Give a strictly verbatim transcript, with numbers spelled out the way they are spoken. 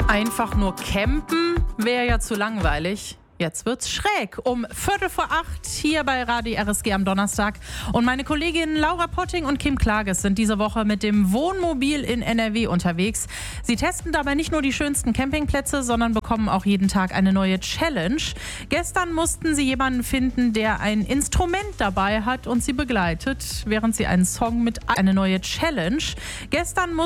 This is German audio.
Einfach nur campen wäre ja zu langweilig. Jetzt wird's schräg. Um Viertel vor acht hier bei Radio R S G am Donnerstag. Und meine Kolleginnen Laura Potting und Kim Klages sind diese Woche mit dem Wohnmobil in N R W unterwegs. Sie testen dabei nicht nur die schönsten Campingplätze, sondern bekommen auch jeden Tag eine neue Challenge. Gestern mussten sie jemanden finden, der ein Instrument dabei hat und sie begleitet, während sie einen Song mit eine neue Challenge. Gestern mussten